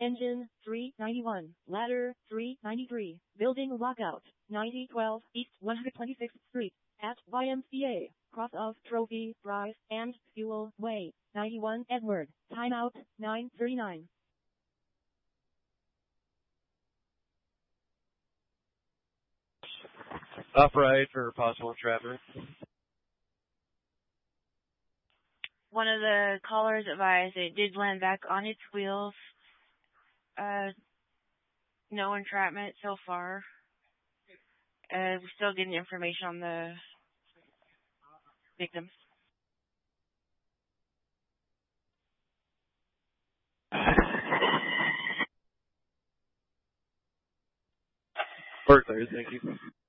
Engine 391, ladder 393, building lockout, 9012 East 126th Street, at YMCA, cross of Trophy Drive and Fuel Way, 91 Edward, timeout, 9:39. Upright for possible entrapment. One of the callers advised it did land back on its wheels. No entrapment so far. We're still getting information on the victims. We're clear, thank you.